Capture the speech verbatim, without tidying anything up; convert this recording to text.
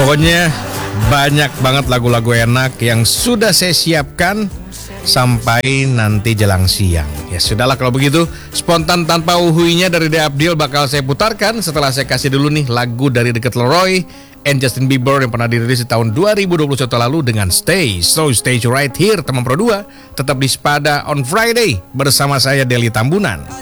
Pokoknya banyak banget lagu-lagu enak yang sudah saya siapkan sampai nanti jelang siang. Ya sudahlah kalau begitu, spontan tanpa uhuinya dari The Abdil bakal saya putarkan setelah saya kasih dulu nih lagu dari Deket Leroy and Justin Bieber yang pernah dirilis di tahun dua ribu dua puluh satu lalu dengan Stay. So stay right here teman Pro dua, tetap di Spada on Friday bersama saya Deli Tambunan.